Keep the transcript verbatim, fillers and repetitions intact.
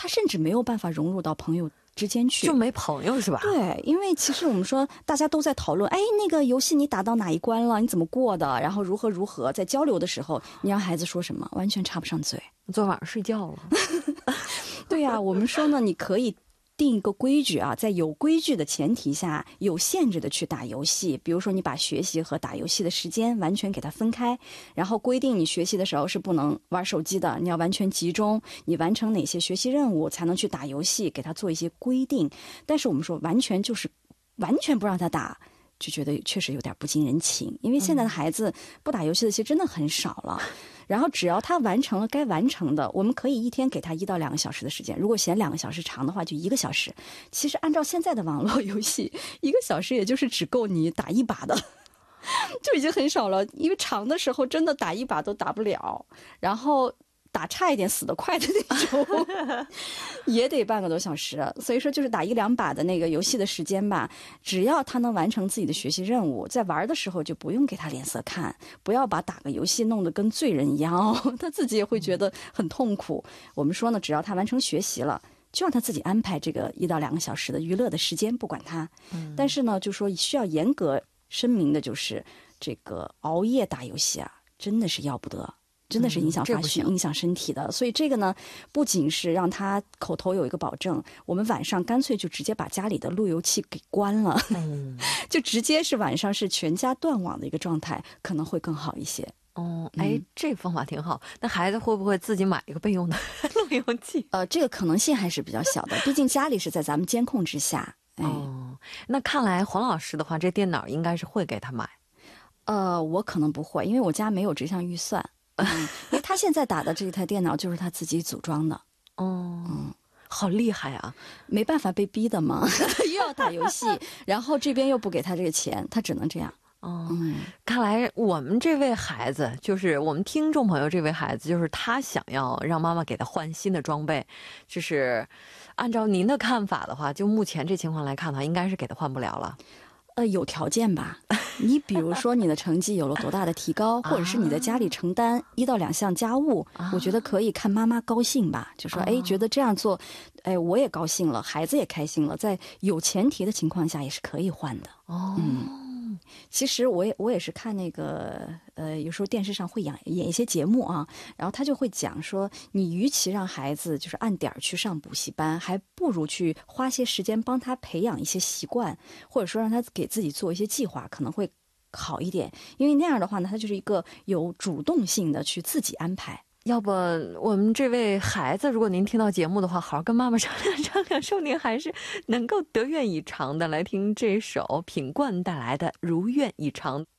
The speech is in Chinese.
他甚至没有办法融入到朋友之间去， 就没朋友是吧？ 对，因为其实我们说大家都在讨论，哎，那个游戏你打到哪一关了？你怎么过的？然后如何如何，在交流的时候，你让孩子说什么，完全插不上嘴。 昨晚上睡觉了。 对呀、啊，我们说呢，你可以定一个规矩啊，在有规矩的前提下，有限制的去打游戏。比如说，你把学习和打游戏的时间完全给它分开，然后规定你学习的时候是不能玩手机的，你要完全集中，你完成哪些学习任务才能去打游戏，给他做一些规定。但是我们说，完全就是完全不让他打，就觉得确实有点不近人情，因为现在的孩子不打游戏的其实真的很少了。然后只要他完成了该完成的，我们可以一天给他一到两个小时的时间，如果嫌两个小时长的话就一个小时。其实按照现在的网络游戏，一个小时也就是只够你打一把的，就已经很少了，因为长的时候真的打一把都打不了，然后打差一点死得快的那种也得半个多小时。所以说就是打一两把的那个游戏的时间吧，只要他能完成自己的学习任务，在玩的时候就不用给他脸色看，不要把打个游戏弄得跟罪人一样哦，他自己也会觉得很痛苦。我们说呢，只要他完成学习了，就让他自己安排这个一到两个小时的娱乐的时间，不管他。嗯、但是呢，就说需要严格声明的就是，这个熬夜打游戏啊，真的是要不得。真的是影响发育、嗯、影响身体的。所以这个呢，不仅是让他口头有一个保证，我们晚上干脆就直接把家里的路由器给关了，嗯、就直接是晚上是全家断网的一个状态，可能会更好一些。 哦，哎，这方法挺好。那孩子会不会自己买一个备用的路由器？ 呃，这个可能性还是比较小的，毕竟家里是在咱们监控之下。哎、 哦，那看来黄老师的话，这电脑应该是会给他买。 呃，我可能不会，因为我家没有这项预算。嗯，因为他现在打的这台电脑就是他自己组装的。 哦，嗯，好厉害啊！ 没办法，被逼的嘛，又要打游戏，然后这边又不给他这个钱，他只能这样。 哦，嗯，看来我们这位孩子，就是我们听众朋友这位孩子，就是他想要让妈妈给他换新的装备，就是按照您的看法的话，就目前这情况来看的话，应该是给他换不了了。 呃，有条件吧。你比如说你的成绩有了多大的提高，或者是你在家里承担一到两项家务，啊、我觉得可以看妈妈高兴吧，就说哎，觉得这样做，哎，我也高兴了，孩子也开心了，在有前提的情况下也是可以换的。 哦， 嗯，其实我也我也是看那个呃，有时候电视上会演演一些节目啊，然后他就会讲说，你与其让孩子就是按点去上补习班，还不如去花些时间帮他培养一些习惯，或者说让他给自己做一些计划，可能会好一点。因为那样的话呢，他就是一个有主动性的去自己安排。 要不我们这位孩子，如果您听到节目的话，好好跟妈妈商量商量，说您还是能够得愿以偿的。来听这首品冠带来的《如愿以偿》。